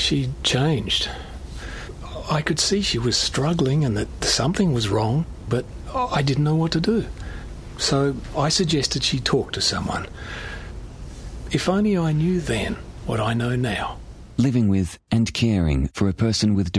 She changed. I could see she was struggling and that something was wrong, but I didn't know what to do. So I suggested she talk to someone. If only I knew then what I know now. Living with and caring for a person with